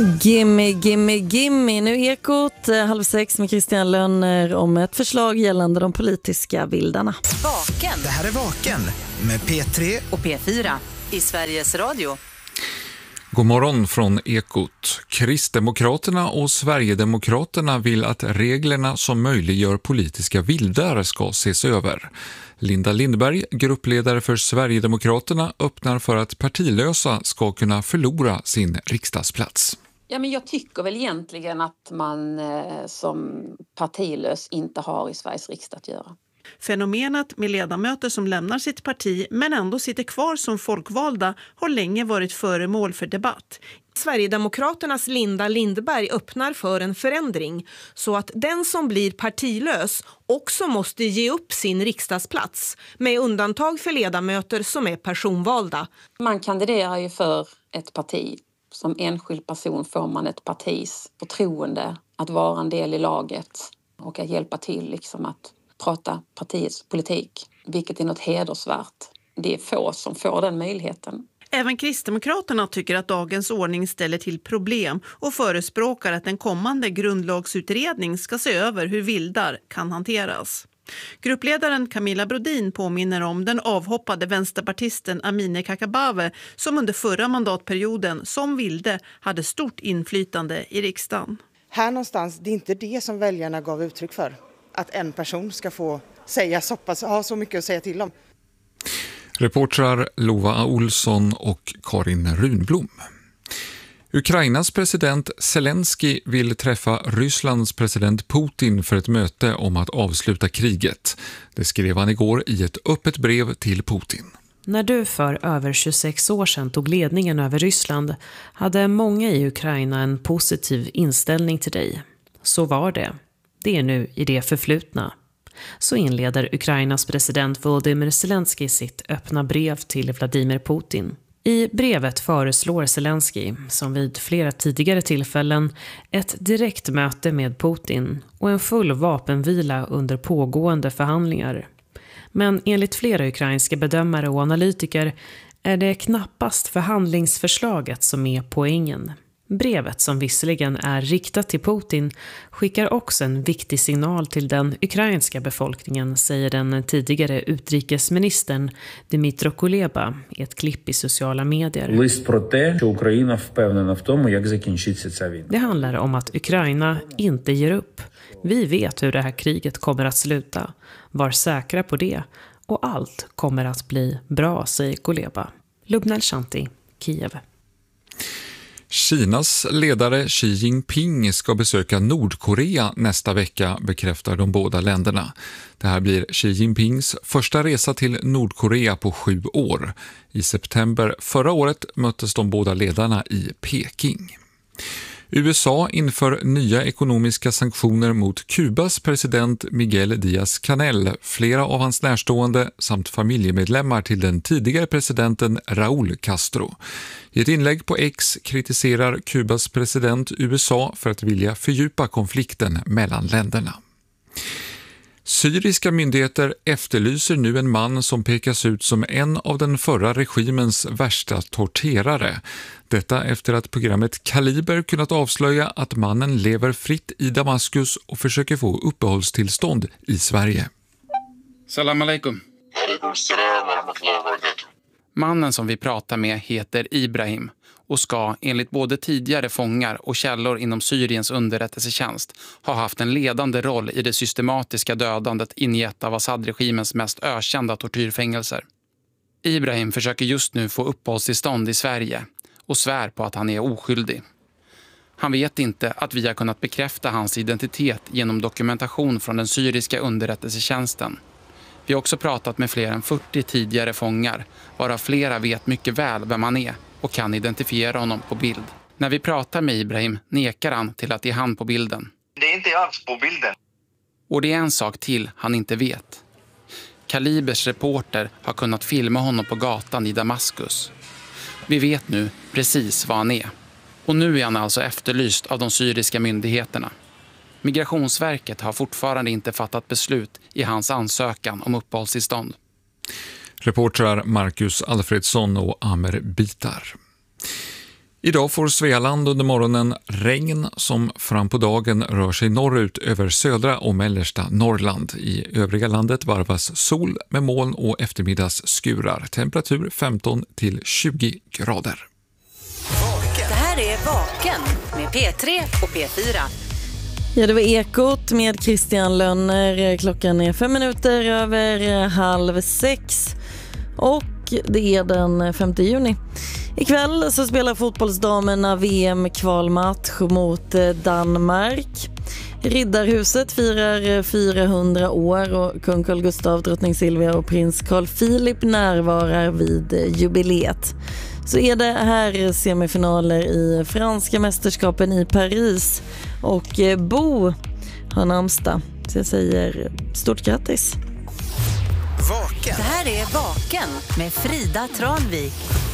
Gimme, gimme, gimme. Nu Ekot 5:30 med Christian Lönner om ett förslag gällande de politiska vildarna. Vaken. Det här är Vaken med P3 och P4 i Sveriges Radio. God morgon från Ekot. Kristdemokraterna och Sverigedemokraterna vill att reglerna som möjliggör politiska vildar ska ses över. Linda Lindberg, gruppledare för Sverigedemokraterna, öppnar för att partilösa ska kunna förlora sin riksdagsplats. Ja, men jag tycker väl egentligen att man som partilös inte har i Sveriges riksdag att göra. Fenomenet med ledamöter som lämnar sitt parti men ändå sitter kvar som folkvalda har länge varit föremål för debatt. Sverigedemokraternas Linda Lindberg öppnar för en förändring så att den som blir partilös också måste ge upp sin riksdagsplats, med undantag för ledamöter som är personvalda. Man kandiderar ju för ett parti. Som enskild person får man ett partis förtroende att vara en del i laget och att hjälpa till liksom att prata partiets politik, vilket är något hedersvärt. Det är få som får den möjligheten. Även Kristdemokraterna tycker att dagens ordning ställer till problem och förespråkar att en kommande grundlagsutredning ska se över hur vildar kan hanteras. Gruppledaren Camilla Brodin påminner om den avhoppade vänsterpartisten Amineh Kakabaveh som under förra mandatperioden som vilde hade stort inflytande i riksdagen. Här någonstans, det är inte det som väljarna gav uttryck för. Att en person ska få säga ha så mycket att säga till om. Reportrar Lova Olsson och Karin Runblom. Ukrainas president Zelensky vill träffa Rysslands president Putin för ett möte om att avsluta kriget. Det skrev han igår i ett öppet brev till Putin. När du för över 26 år sedan tog ledningen över Ryssland hade många i Ukraina en positiv inställning till dig. Så var det. Det är nu i det förflutna. Så inleder Ukrainas president Volodymyr Zelensky sitt öppna brev till Vladimir Putin. I brevet föreslår Zelensky, som vid flera tidigare tillfällen, ett direkt möte med Putin och en full vapenvila under pågående förhandlingar. Men enligt flera ukrainska bedömare och analytiker är det knappast förhandlingsförslaget som är poängen. Brevet, som visserligen är riktat till Putin, skickar också en viktig signal till den ukrainska befolkningen, säger den tidigare utrikesministern Dmytro Kuleba i ett klipp i sociala medier. Det handlar om att Ukraina inte ger upp. Vi vet hur det här kriget kommer att sluta. Var säkra på det. Och allt kommer att bli bra, säger Kuleba. Lubnel Shanti, Kiev. Kinas ledare Xi Jinping ska besöka Nordkorea nästa vecka, bekräftar de båda länderna. Det här blir Xi Jinpings första resa till Nordkorea på 7 år. I september förra året möttes de båda ledarna i Peking. USA inför nya ekonomiska sanktioner mot Kubas president Miguel Díaz-Canel, flera av hans närstående samt familjemedlemmar till den tidigare presidenten Raúl Castro. I ett inlägg på X kritiserar Kubas president USA för att vilja fördjupa konflikten mellan länderna. Syriska myndigheter efterlyser nu en man som pekas ut som en av den förra regimens värsta torterare. Detta efter att programmet Kaliber kunnat avslöja att mannen lever fritt i Damaskus och försöker få uppehållstillstånd i Sverige. Salam alaikum. Mannen som vi pratar med heter Ibrahim och ska enligt både tidigare fångar och källor inom Syriens underrättelsetjänst ha haft en ledande roll i det systematiska dödandet in i ett av Assad-regimens mest ökända tortyrfängelser. Ibrahim försöker just nu få uppehållstillstånd i Sverige och svär på att han är oskyldig. Han vet inte att vi har kunnat bekräfta hans identitet genom dokumentation från den syriska underrättelsetjänsten. Vi har också pratat med fler än 40 tidigare fångar, varav flera vet mycket väl vem han är och kan identifiera honom på bild. När vi pratar med Ibrahim nekar han till att det är han på bilden. Det är inte jag på bilden. Och det är en sak till han inte vet. Kalibers reporter har kunnat filma honom på gatan i Damaskus. Vi vet nu precis vad han är. Och nu är han alltså efterlyst av de syriska myndigheterna. Migrationsverket har fortfarande inte fattat beslut i hans ansökan om uppehållstillstånd. Reportrar Marcus Alfredsson och Amer Bitar. Idag får Svealand under morgonen regn som fram på dagen rör sig norrut över södra och mellersta Norrland. I övriga landet varvas sol med moln och eftermiddagsskurar. Temperatur 15 till 20 grader. Det här är Vaken med P3 och P4. Ja, det var Ekot med Christian Lönner. Klockan är 5 minuter över 5:30 och det är den 5 juni. Ikväll så spelar fotbollsdamerna VM-kvalmatch mot Danmark. Riddarhuset firar 400 år och kung Carl Gustaf, drottning Silvia och prins Carl Philip närvarar vid jubileet. Så är det här semifinaler i franska mästerskapen i Paris och Bo har namnsdag. Så jag säger stort grattis. Det här är Vaken med Frida Tranvik.